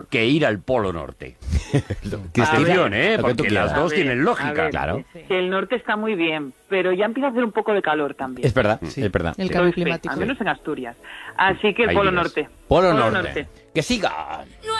que ir al Polo Norte. Atención, Porque las dos tienen lógica. Claro. El norte está muy bien, pero ya empieza a hacer un poco de calor también. Es verdad, es verdad. El cambio climático. Al menos en Asturias. Así que el Ahí Polo dirás. Norte. Polo Norte. Que siga.